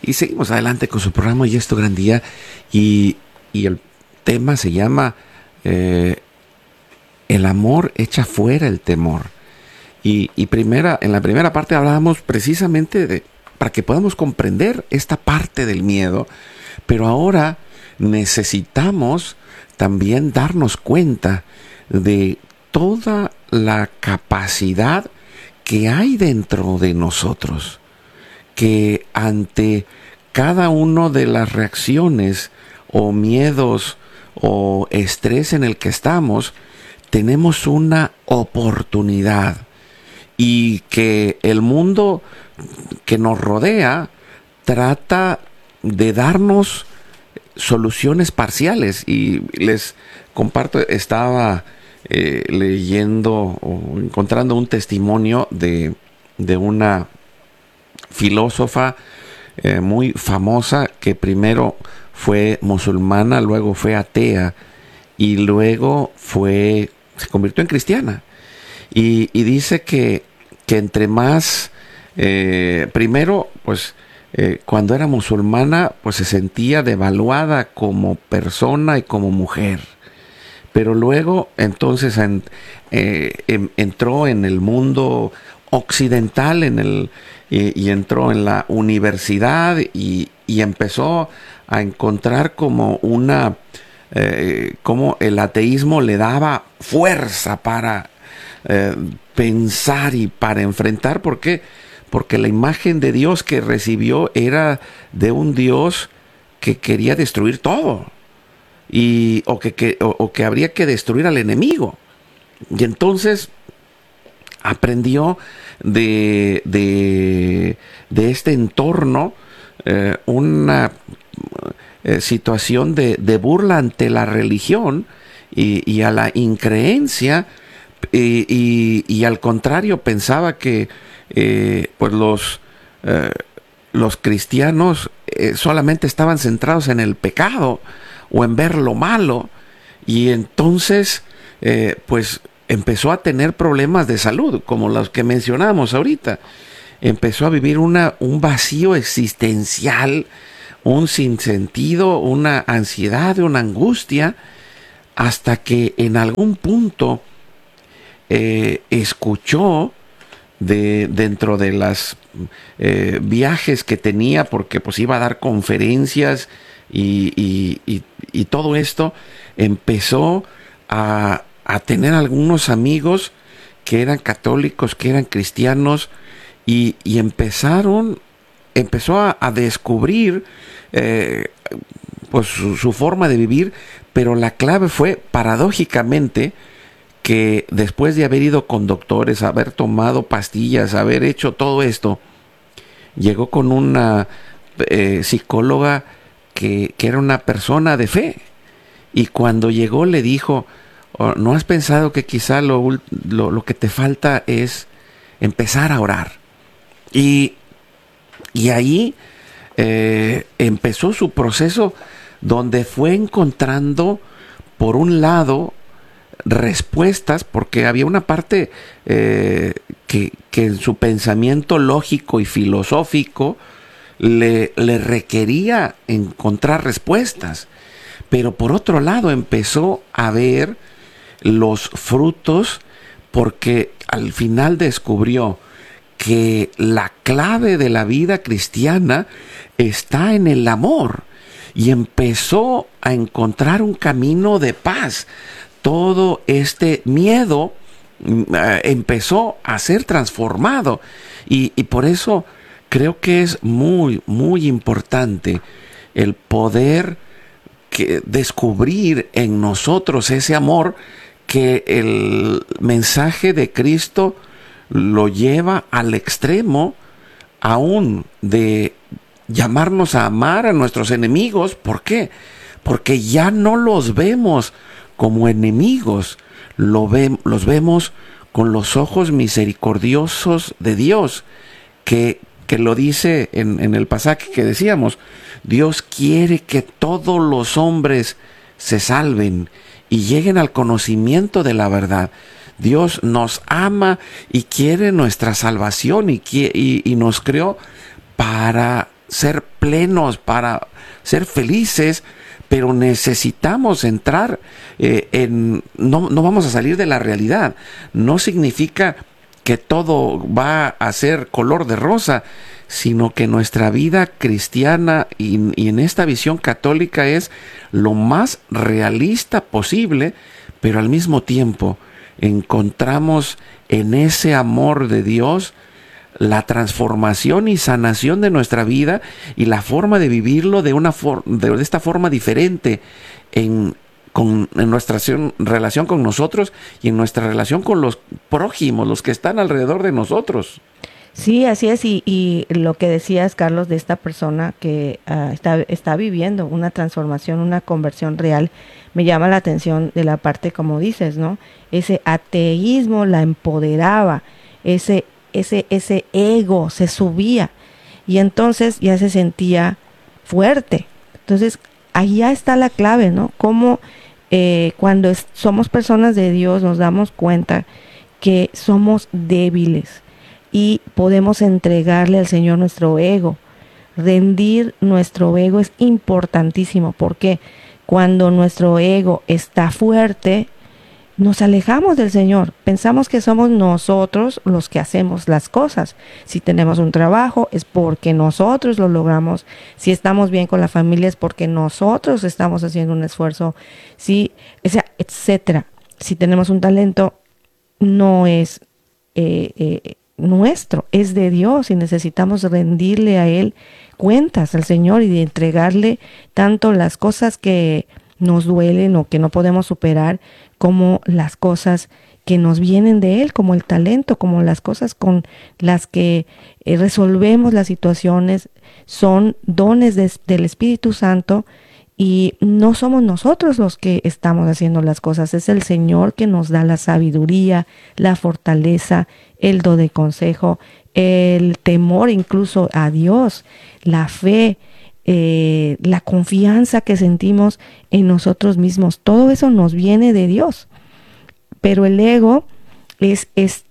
Y seguimos adelante con su programa Y es tu gran día. Y el tema se llama El amor echa fuera el temor. Y en la primera parte hablábamos precisamente para que podamos comprender esta parte del miedo. Pero ahora necesitamos también darnos cuenta de toda la capacidad que hay dentro de nosotros, que ante cada una de las reacciones o miedos o estrés en el que estamos, tenemos una oportunidad, y que el mundo que nos rodea trata de darnos soluciones parciales. Y les comparto, estaba leyendo o encontrando un testimonio de una filósofa muy famosa, que primero fue musulmana, luego fue atea y luego se convirtió en cristiana. Y dice que entre más, primero, pues cuando era musulmana, pues se sentía devaluada como persona y como mujer. Pero luego entonces entró en el mundo occidental, y entró en la universidad y empezó a encontrar como como el ateísmo le daba fuerza para pensar y para enfrentar. ¿Por qué? Porque la imagen de Dios que recibió era de un Dios que quería destruir todo, o que habría que destruir al enemigo. Y entonces aprendió de este entorno una situación de burla ante la religión y a la increencia, y al contrario pensaba que pues los cristianos solamente estaban centrados en el pecado o en ver lo malo, y entonces pues empezó a tener problemas de salud como los que mencionamos ahorita. Empezó a vivir un vacío existencial, un sinsentido, una ansiedad, una angustia, hasta que en algún punto escuchó dentro de las viajes que tenía, porque pues iba a dar conferencias y todo esto, empezó a tener algunos amigos que eran católicos, que eran cristianos, y empezó a descubrir pues su forma de vivir. Pero la clave fue, paradójicamente, que después de haber ido con doctores, haber tomado pastillas, haber hecho todo esto, llegó con una psicóloga que era una persona de fe. Y cuando llegó le dijo: ¿no has pensado que quizá lo que te falta es empezar a orar? Y ahí empezó su proceso, donde fue encontrando, por un lado, respuestas, porque había una parte que en su pensamiento lógico y filosófico le requería encontrar respuestas. Pero por otro lado empezó a ver los frutos, porque al final descubrió que la clave de la vida cristiana está en el amor, y empezó a encontrar un camino de paz. Todo este miedo empezó a ser transformado, y por eso creo que es muy, muy importante el poder descubrir en nosotros ese amor, que el mensaje de Cristo lo lleva al extremo, aún de llamarnos a amar a nuestros enemigos. ¿Por qué? Porque ya no los vemos como enemigos, los vemos con los ojos misericordiosos de Dios, que lo dice en el pasaje que decíamos: Dios quiere que todos los hombres se salven y lleguen al conocimiento de la verdad. Dios nos ama y quiere nuestra salvación, y nos creó para ser plenos, para ser felices, pero necesitamos entrar no vamos a salir de la realidad. No significa que todo va a ser color de rosa, sino que nuestra vida cristiana y en esta visión católica es lo más realista posible, pero al mismo tiempo encontramos en ese amor de Dios la transformación y sanación de nuestra vida y la forma de vivirlo de esta forma diferente en nuestra relación con nosotros y en nuestra relación con los prójimos, los que están alrededor de nosotros. Sí, así es, y lo que decías, Carlos, de esta persona que está viviendo una transformación, una conversión real, me llama la atención de la parte, como dices, ¿no? Ese ateísmo la empoderaba, ese ego se subía, y entonces ya se sentía fuerte. Entonces, ahí ya está la clave, ¿no? Cómo cuando somos personas de Dios nos damos cuenta que somos débiles y podemos entregarle al Señor nuestro ego. Rendir nuestro ego es importantísimo, porque cuando nuestro ego está fuerte, nos alejamos del Señor. Pensamos que somos nosotros los que hacemos las cosas. Si tenemos un trabajo es porque nosotros lo logramos. Si estamos bien con la familia es porque nosotros estamos haciendo un esfuerzo. Sí, o sea, etcétera. Si tenemos un talento, no es nuestro, es de Dios, y necesitamos rendirle a Él cuentas al Señor y de entregarle tanto las cosas que nos duelen o que no podemos superar, como las cosas que nos vienen de Él, como el talento, como las cosas con las que resolvemos las situaciones. Son dones del Espíritu Santo, y no somos nosotros los que estamos haciendo las cosas, es el Señor que nos da la sabiduría, la fortaleza, el do de consejo, el temor incluso a Dios, la fe, la confianza que sentimos en nosotros mismos. Todo eso nos viene de Dios. Pero el ego es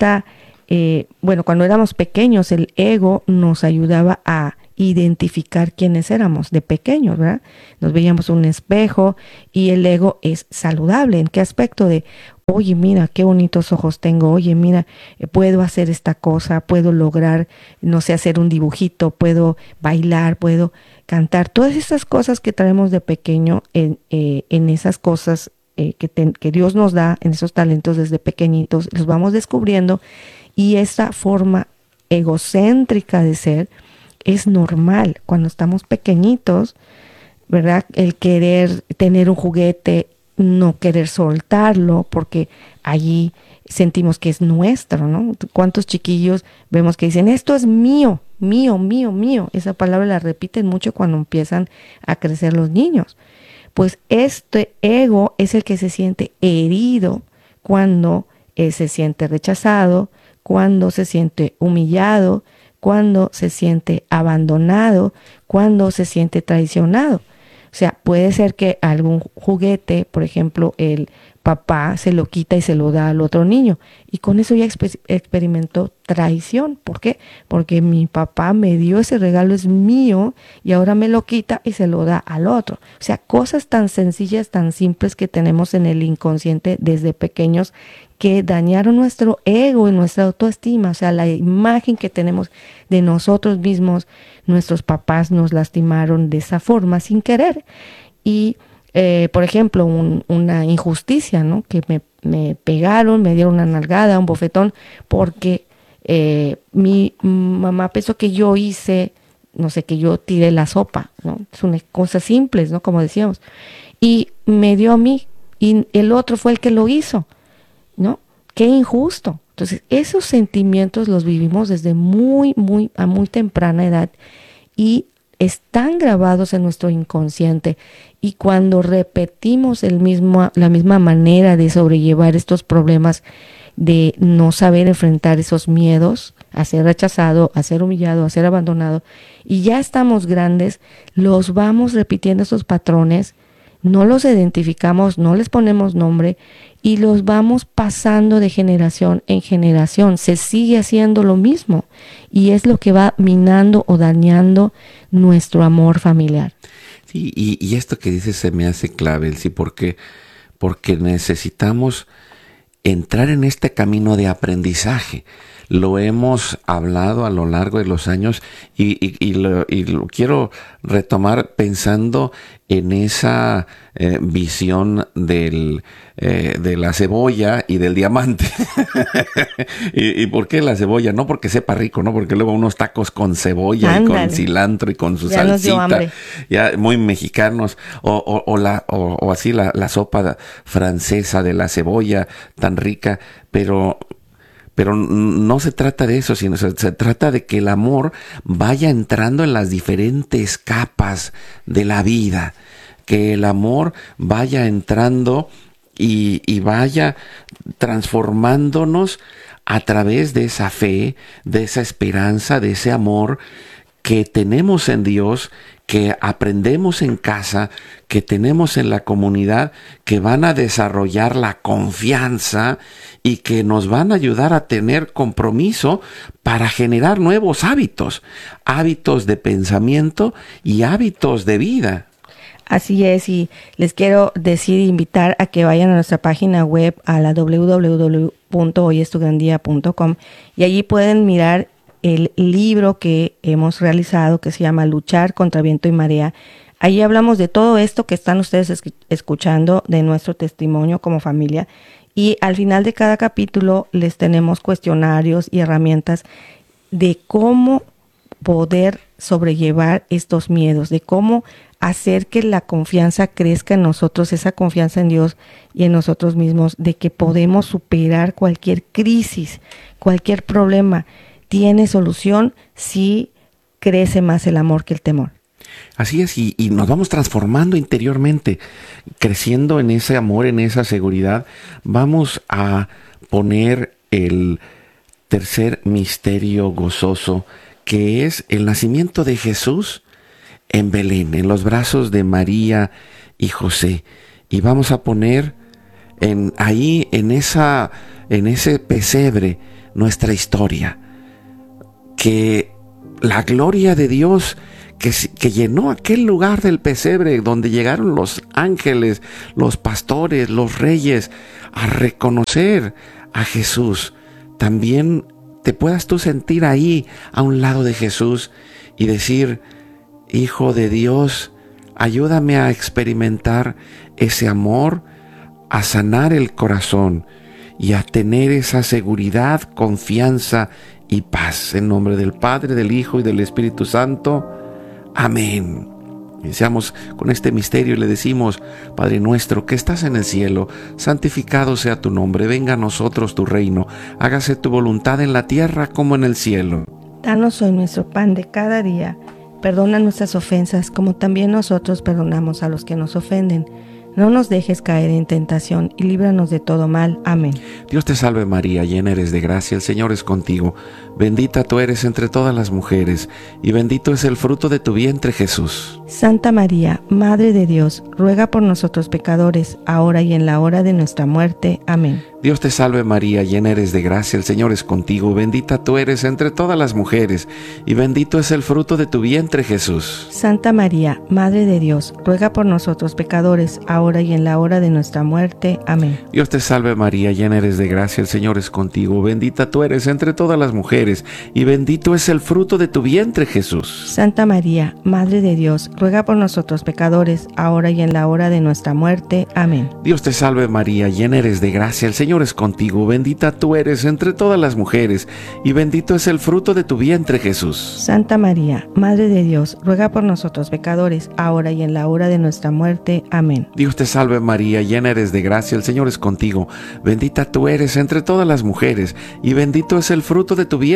cuando éramos pequeños, el ego nos ayudaba a identificar quiénes éramos de pequeños, ¿verdad? Nos veíamos un espejo, y el ego es saludable. ¿En qué aspecto? De, oye, mira, qué bonitos ojos tengo, oye, mira, puedo hacer esta cosa, puedo lograr, no sé, hacer un dibujito, puedo bailar, puedo cantar. Todas esas cosas que traemos de pequeño, en esas cosas que Dios nos da, en esos talentos desde pequeñitos, los vamos descubriendo, y esa forma egocéntrica de ser es normal cuando estamos pequeñitos, ¿verdad? El querer tener un juguete, no querer soltarlo, porque allí sentimos que es nuestro, ¿no? ¿Cuántos chiquillos vemos que dicen, esto es mío, mío, mío, mío? Esa palabra la repiten mucho cuando empiezan a crecer los niños. Pues este ego es el que se siente herido cuando se siente rechazado, cuando se siente humillado, cuando se siente abandonado, cuando se siente traicionado. O sea, puede ser que algún juguete, por ejemplo, el papá se lo quita y se lo da al otro niño, y con eso ya experimentó traición. ¿Por qué? Porque mi papá me dio ese regalo, es mío, y ahora me lo quita y se lo da al otro. O sea, cosas tan sencillas, tan simples que tenemos en el inconsciente desde pequeños, que dañaron nuestro ego y nuestra autoestima. O sea, la imagen que tenemos de nosotros mismos, nuestros papás nos lastimaron de esa forma sin querer. Y por ejemplo, una injusticia, ¿no? Que me pegaron, me dieron una nalgada, un bofetón, porque mi mamá pensó que yo hice, no sé, que yo tiré la sopa, ¿no? Son cosas simples, ¿no? Como decíamos. Y me dio a mí, y el otro fue el que lo hizo, ¿no? Qué injusto. Entonces, esos sentimientos los vivimos desde a muy temprana edad, y están grabados en nuestro inconsciente, y cuando repetimos la misma manera de sobrellevar estos problemas, de no saber enfrentar esos miedos, a ser rechazado, a ser humillado, a ser abandonado, y ya estamos grandes, los vamos repitiendo esos patrones, no los identificamos, no les ponemos nombre y los vamos pasando de generación en generación. Se sigue haciendo lo mismo y es lo que va minando o dañando nuestro amor familiar. Sí, y esto que dices se me hace clave, sí, porque necesitamos entrar en este camino de aprendizaje. Lo hemos hablado a lo largo de los años y lo quiero retomar pensando en esa visión de la cebolla y del diamante. ¿Y por qué la cebolla? No porque sepa rico, no porque luego unos tacos con cebolla. Ándale. Y con cilantro y con su ya salsita. Nos dio hambre. Ya muy mexicanos. O así la sopa francesa de la cebolla tan rica, pero no se trata de eso, sino se trata de que el amor vaya entrando en las diferentes capas de la vida, que el amor vaya entrando y vaya transformándonos a través de esa fe, de esa esperanza, de ese amor que tenemos en Dios, que aprendemos en casa, que tenemos en la comunidad, que van a desarrollar la confianza y que nos van a ayudar a tener compromiso para generar nuevos hábitos de pensamiento y hábitos de vida. Así es, y les quiero invitar a que vayan a nuestra página web, a la www.hoyestugrandia.com, y allí pueden mirar el libro que hemos realizado que se llama Luchar contra Viento y Marea. Ahí hablamos de todo esto que están ustedes escuchando, de nuestro testimonio como familia, y al final de cada capítulo les tenemos cuestionarios y herramientas de cómo poder sobrellevar estos miedos, de cómo hacer que la confianza crezca en nosotros, esa confianza en Dios y en nosotros mismos, de que podemos superar cualquier crisis, cualquier problema. Tiene solución si crece más el amor que el temor. Así es, y nos vamos transformando interiormente, creciendo en ese amor, en esa seguridad. Vamos a poner el tercer misterio gozoso, que es el nacimiento de Jesús en Belén, en los brazos de María y José. Y vamos a poner en ese pesebre nuestra historia. Que la gloria de Dios que llenó aquel lugar del pesebre donde llegaron los ángeles, los pastores, los reyes a reconocer a Jesús, también te puedas tú sentir ahí a un lado de Jesús y decir: Hijo de Dios, ayúdame a experimentar ese amor, a sanar el corazón y a tener esa seguridad, confianza y paz. En nombre del Padre, del Hijo y del Espíritu Santo. Amén. Iniciamos con este misterio y le decimos: Padre nuestro que estás en el cielo, santificado sea tu nombre, venga a nosotros tu reino, hágase tu voluntad en la tierra como en el cielo. Danos hoy nuestro pan de cada día, perdona nuestras ofensas como también nosotros perdonamos a los que nos ofenden. No nos dejes caer en tentación y líbranos de todo mal. Amén. Dios te salve María, llena eres de gracia, el Señor es contigo. Bendita tú eres entre todas las mujeres, y bendito es el fruto de tu vientre, Jesús. Santa María, Madre de Dios, ruega por nosotros pecadores, ahora y en la hora de nuestra muerte. Amén. Dios te salve María, llena eres de gracia, el Señor es contigo. Bendita tú eres entre todas las mujeres, y bendito es el fruto de tu vientre, Jesús. Santa María, Madre de Dios, ruega por nosotros pecadores, ahora y en la hora de nuestra muerte. Amén. Dios te salve María, llena eres de gracia, el Señor es contigo. Bendita tú eres entre todas las mujeres, y bendito es el fruto de tu vientre, Jesús. Santa María, Madre de Dios, ruega por nosotros pecadores, ahora y en la hora de nuestra muerte. Amén. Dios te salve María, llena eres de gracia, el Señor es contigo. Bendita tú eres entre todas las mujeres, y bendito es el fruto de tu vientre, Jesús. Santa María, Madre de Dios, ruega por nosotros pecadores, ahora y en la hora de nuestra muerte. Amén. Dios te salve María, llena eres de gracia, el Señor es contigo. Bendita tú eres entre todas las mujeres, y bendito es el fruto de tu vientre,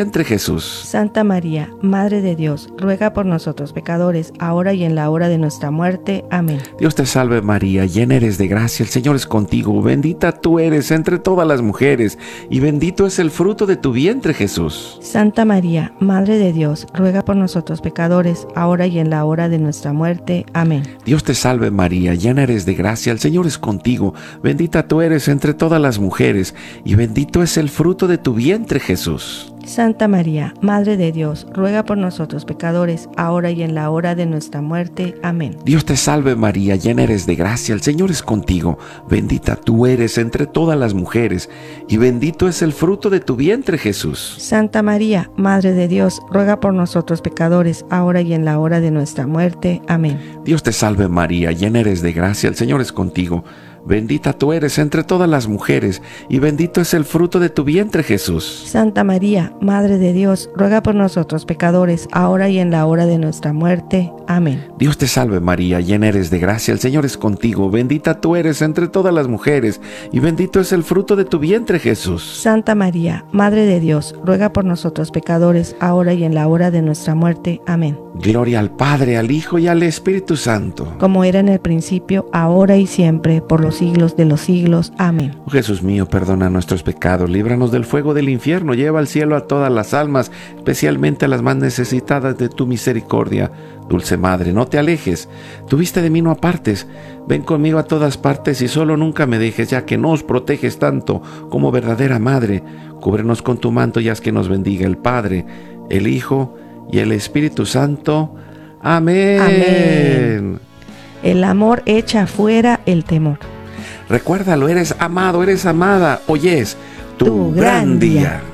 vientre, Jesús. Santa María, Madre de Dios, ruega por nosotros pecadores, ahora y en la hora de nuestra muerte. Amén. Dios te salve María, llena eres de gracia, el Señor es contigo, bendita tú eres entre todas las mujeres, y bendito es el fruto de tu vientre, Jesús. Santa María, Madre de Dios, ruega por nosotros pecadores, ahora y en la hora de nuestra muerte. Amén. Dios te salve María, llena eres de gracia, el Señor es contigo, bendita tú eres entre todas las mujeres, y bendito es el fruto de tu vientre, Jesús. Santa María, Madre de Dios, ruega por nosotros pecadores, ahora y en la hora de nuestra muerte. Amén. Dios te salve María, llena eres de gracia, el Señor es contigo, bendita tú eres entre todas las mujeres, y bendito es el fruto de tu vientre, Jesús. Santa María, Madre de Dios, ruega por nosotros pecadores, ahora y en la hora de nuestra muerte. Amén. Dios te salve María, llena eres de gracia, el Señor es contigo, bendita tú eres entre todas las mujeres, y bendito es el fruto de tu vientre, Jesús. Santa María, Madre de Dios, ruega por nosotros pecadores, ahora y en la hora de nuestra muerte. Amén. Dios te salve María, llena eres de gracia, el Señor es contigo, bendita tú eres entre todas las mujeres, y bendito es el fruto de tu vientre, Jesús. Santa María, Madre de Dios, ruega por nosotros pecadores, ahora y en la hora de nuestra muerte. Amén. Gloria al Padre, al Hijo y al Espíritu Santo. Como era en el principio, ahora y siempre, por los siglos de los siglos. Amén. Oh Jesús mío, perdona nuestros pecados, líbranos del fuego del infierno, lleva al cielo a todas las almas, especialmente a las más necesitadas de tu misericordia. Dulce Madre, no te alejes, tu vista de mí no apartes, ven conmigo a todas partes y solo nunca me dejes, ya que nos proteges tanto como verdadera Madre. Cúbrenos con tu manto y haz que nos bendiga el Padre, el Hijo y el Espíritu Santo. Amén. Amén. El amor echa fuera el temor. Recuérdalo, eres amado, eres amada. Hoy es tu gran día.